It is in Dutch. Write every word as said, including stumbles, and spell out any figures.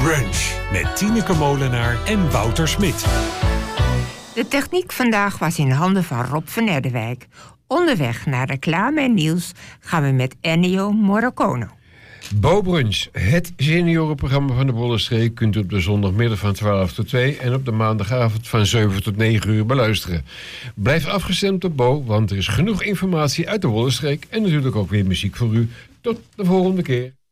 Brunch met Tineke Molenaar en Wouter Smit. De techniek vandaag was in handen van Rob van Erdewijk. Onderweg naar reclame en nieuws gaan we met Ennio Morricone. Bo-brunch, het seniorenprogramma van de Bollenstreek, kunt u op de zondagmiddag van twaalf tot twee en op de maandagavond van zeven tot negen uur beluisteren. Blijf afgestemd op Bo, want er is genoeg informatie uit de Bollenstreek en natuurlijk ook weer muziek voor u. Tot de volgende keer.